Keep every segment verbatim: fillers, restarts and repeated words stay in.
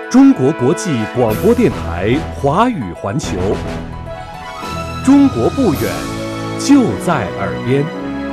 中国国际广播电台华语环球，中国不远，就在耳边。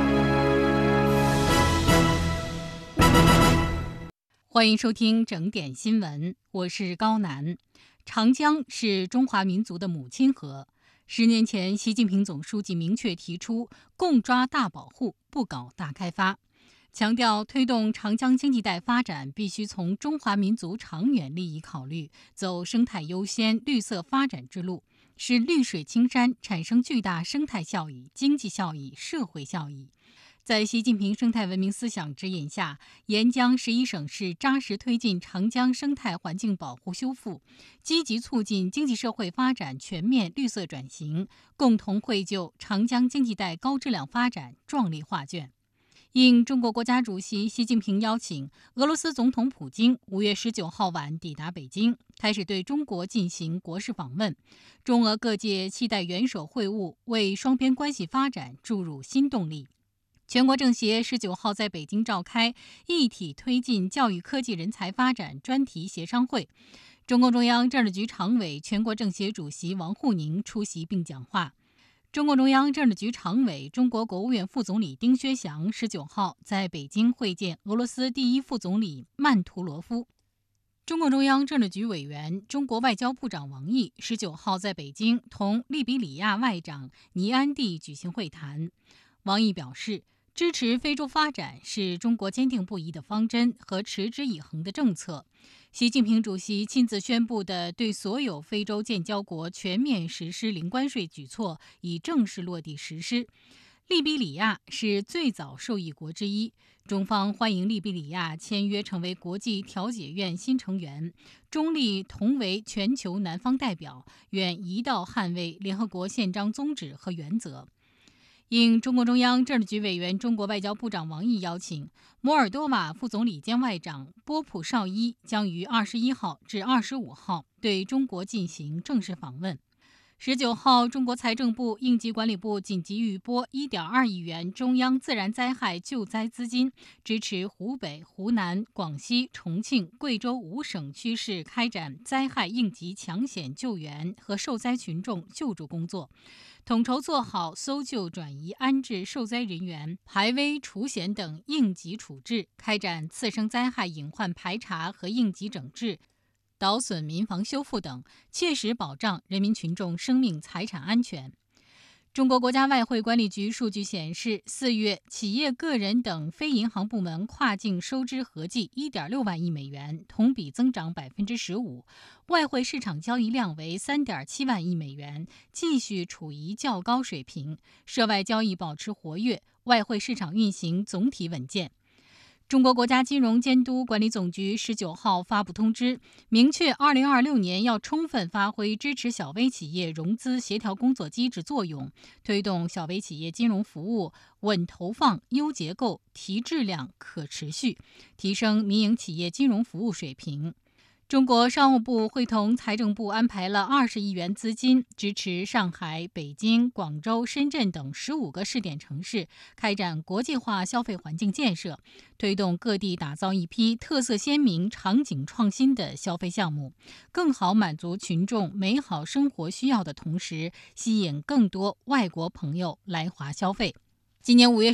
欢迎收听整点新闻，我是高楠。长江是中华民族的母亲河。十年前，习近平总书记明确提出共抓大保护，不搞大开发，强调推动长江经济带发展必须从中华民族长远利益考虑，走生态优先、绿色发展之路，使绿水青山产生巨大生态效益、经济效益、社会效益。在习近平生态文明思想指引下，沿江十一省市扎实推进长江生态环境保护修复，积极促进经济社会发展全面绿色转型，共同绘就长江经济带高质量发展壮丽画卷。应中国国家主席习近平邀请，俄罗斯总统普京五月十九号晚抵达北京，开始对中国进行国事访问。中俄各界期待元首会晤为双边关系发展注入新动力。全国政协十九号在北京召开一体推进教育科技人才发展专题协商会，中共中央政治局常委、全国政协主席王沪宁出席并讲话。中共中央政治局常委、中国国务院副总理丁薛祥十九号在北京会见俄罗斯第一副总理曼图罗夫。中共中央政治局委员、中国外交部长王毅十九号在北京同利比里亚外长尼安蒂举行会谈。王毅表示，支持非洲发展是中国坚定不移的方针和持之以恒的政策。习近平主席亲自宣布的对所有非洲建交国全面实施零关税举措已正式落地实施。利比里亚是最早受益国之一，中方欢迎利比里亚签约成为国际调解院新成员，中立同为全球南方代表，愿一道捍卫联合国宪章宗旨和原则。应中共中央政治局委员、中国外交部长王毅邀请，摩尔多瓦副总理兼外长波普绍伊将于二十一号至二十五号对中国进行正式访问。十九号，中国财政部、应急管理部紧急预拨一点二亿元中央自然灾害救灾资金，支持湖北、湖南、广西、重庆、贵州五省区市开展灾害应急抢险救援和受灾群众救助工作，统筹做好搜救、转移、安置受灾人员、排危除险等应急处置，开展次生灾害隐患排查和应急整治、岛损民房修复等，切实保障人民群众生命财产安全。中国国家外汇管理局数据显示，四月企业、个人等非银行部门跨境收支合计 一点六万亿美元，同比增长 百分之十五， 外汇市场交易量为 三点七万亿美元，继续处于较高水平，涉外交易保持活跃，外汇市场运行总体稳健。中国国家金融监督管理总局十九号发布通知，明确二零二六年要充分发挥支持小微企业融资协调工作机制作用，推动小微企业金融服务稳投放、优结构、提质量、可持续，提升民营企业金融服务水平。中国商务部会同财政部安排了二十亿元资金，支持上海、北京、广州、深圳等十五个试点城市开展国际化消费环境建设，推动各地打造一批特色鲜明、场景创新的消费项目，更好满足群众美好生活需要的同时，吸引更多外国朋友来华消费。今年五月